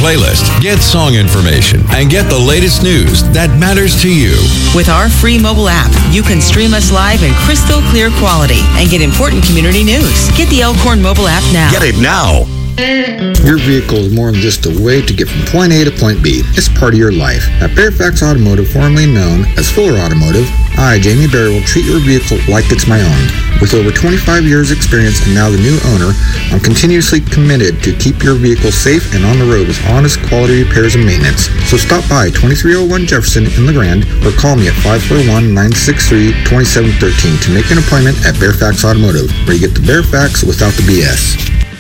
playlist, get song information, and get the latest news that matters to you. With our free mobile app, you can stream us live in crystal clear quality and get important community news. Get the Elkhorn mobile app now. Get it now. Your vehicle is more than just a way to get from point A to point B. It's part of your life. At Fairfax Automotive, formerly known as Fuller Automotive, I, Jamie Berry, will treat your vehicle like it's my own. With over 25 years experience and now the new owner, I'm continuously committed to keep your vehicle safe and on the road with honest quality repairs and maintenance. So stop by 2301 Jefferson in LeGrand or call me at 541-963-2713 to make an appointment at Fairfax Automotive, where you get the Fairfax without the BS.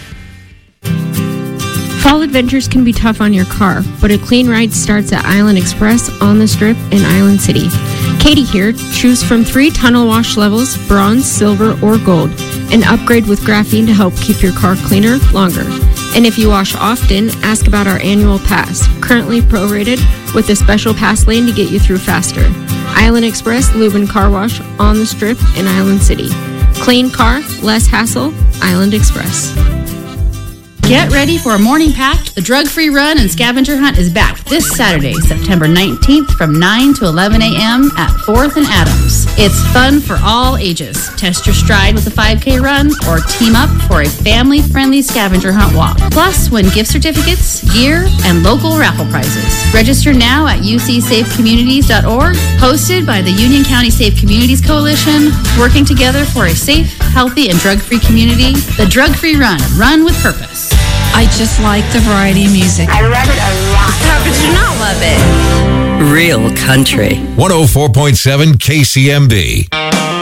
Fall adventures can be tough on your car, but a clean ride starts at Island Express on the Strip in Island City. Katie here. Choose from 3 tunnel wash levels, bronze, silver, or gold, and upgrade with graphene to help keep your car cleaner longer. And if you wash often, ask about our annual pass, currently prorated with a special pass lane to get you through faster. Island Express Lube and Car Wash on the Strip in Island City. Clean car, less hassle, Island Express. Get ready for a morning pack. The drug-free run and scavenger hunt is back this Saturday, September 19th from 9 to 11 a.m. at 4th and Adams. It's fun for all ages. Test your stride with a 5K run or team up for a family-friendly scavenger hunt walk. Plus, win gift certificates, gear, and local raffle prizes. Register now at ucsafecommunities.org. Hosted by the Union County Safe Communities Coalition, working together for a safe, healthy, and drug-free community. The Drug-Free Run. Run with purpose. I just like the variety of music. I love it a lot. How could you not love it? Real country. 104.7 KCMB.